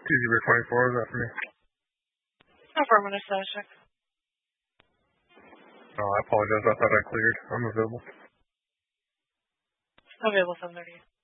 2-0-24, is that for me? Affirmative, status check. Oh, I apologize. I thought I cleared. I'm available. Available 7:30.